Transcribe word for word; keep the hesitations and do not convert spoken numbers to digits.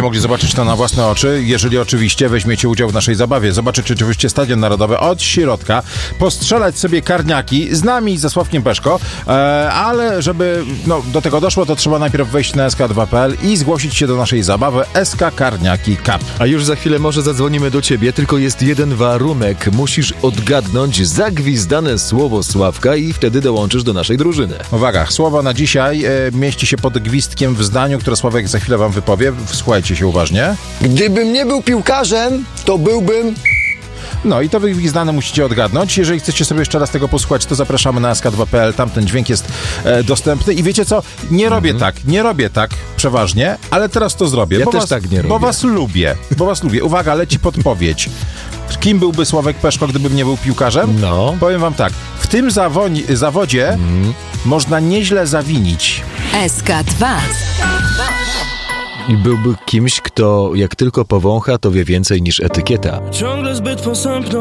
będziecie mogli zobaczyć to na własne oczy, jeżeli oczywiście weźmiecie udział w naszej zabawie. Zobaczyć oczywiście Stadion Narodowy od środka, postrzelać sobie karniaki z nami, ze Sławkiem Peszko, e, ale żeby no, do tego doszło, to trzeba najpierw wejść na S K dwa kropka P L i zgłosić się do naszej zabawy S K Karniaki Cup. A już za chwilę może zadzwonimy do ciebie, tylko jest jeden warunek. Musisz odgadnąć zagwizdane słowo Sławka i wtedy dołączysz do naszej drużyny. Uwaga, słowo na dzisiaj e, mieści się pod gwizdkiem w zdaniu, które Sławek za chwilę wam wypowie. Słuchajcie się uważnie. Gdybym nie był piłkarzem, to byłbym... No i to wygwizdane musicie odgadnąć. Jeżeli chcecie sobie jeszcze raz tego posłuchać, to zapraszamy na S K dwa kropka P L. Tam ten dźwięk jest e, dostępny. I wiecie co? Nie robię Mhm. tak. Nie robię tak przeważnie, ale teraz to zrobię. Ja bo też was, tak nie robię. Bo was lubię. Bo was lubię. Uwaga, leci podpowiedź. Kim byłby Sławek Peszko, gdybym nie był piłkarzem? No. Powiem wam tak. W tym zawoń- zawodzie Mhm. można nieźle zawinić. S K dwa. I byłby kimś, kto jak tylko powącha, to wie więcej niż etykieta. Ciągle zbyt posępną